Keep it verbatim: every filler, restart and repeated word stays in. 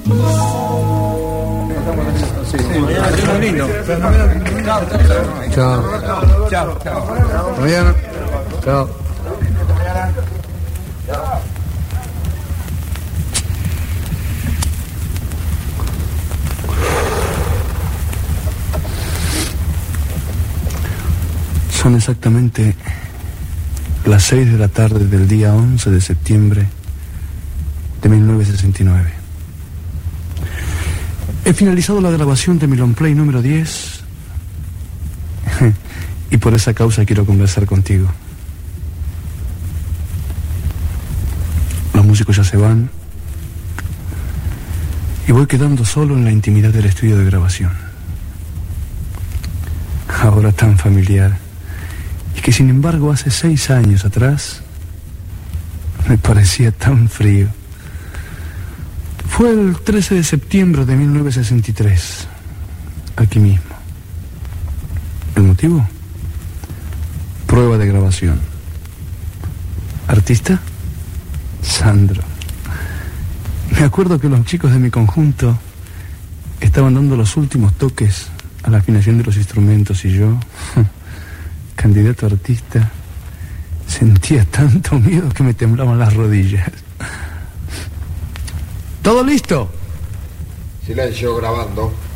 Chao. Chao. Chao. Mañana. Chao. Son exactamente las seis de la tarde del día once de septiembre de mil novecientos sesenta y nueve. He finalizado la grabación de mi long play número diez y por esa causa quiero conversar contigo. Los músicos ya se van y voy quedando solo en la intimidad del estudio de grabación. Ahora tan familiar, y que sin embargo hace seis años atrás me parecía tan frío. Fue el trece de septiembre de mil novecientos sesenta y tres, aquí mismo. ¿El motivo? Prueba de grabación. ¿Artista? Sandro. Me acuerdo que los chicos de mi conjunto estaban dando los últimos toques a la afinación de los instrumentos y yo, candidato a artista, sentía tanto miedo que me temblaban las rodillas. ¿Todo listo? Silencio, grabando.